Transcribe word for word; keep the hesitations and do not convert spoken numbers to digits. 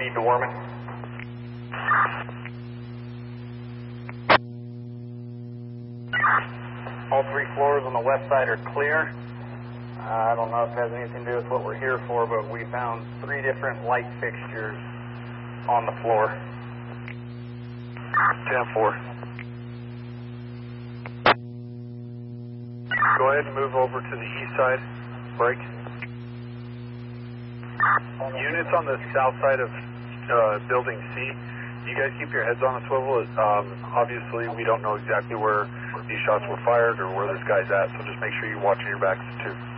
proceed to warming. All three floors on the west side are clear. Uh, I don't know if it has anything to do with what we're here for, but we found three different light fixtures on the floor. ten four. Go ahead and move over to the east side. Break. Units on the south side of uh, building C, you guys keep your heads on a swivel. Um, obviously, we don't know exactly where these shots were fired or where this guy's at, so just make sure you're watching your backs too.